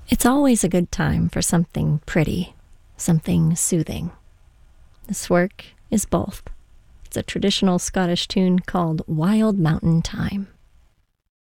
It's always a good time for something pretty, something soothing. This work is both. It's a traditional Scottish tune called Wild Mountain Thyme.